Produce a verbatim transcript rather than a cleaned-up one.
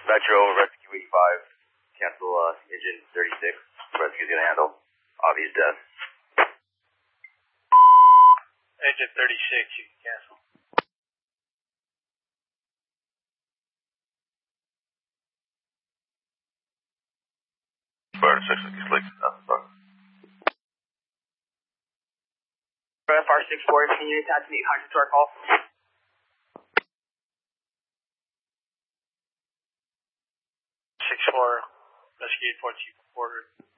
Metro, Rescue eighty-five, cancel uh, engine thirty-six. Rescue's gonna handle. Obvious death. Engine thirty-six, you can cancel. Fire six with these leaks. F R six four, can you attach me eight hundred to our call? six four, Rescue eight four two, quarter.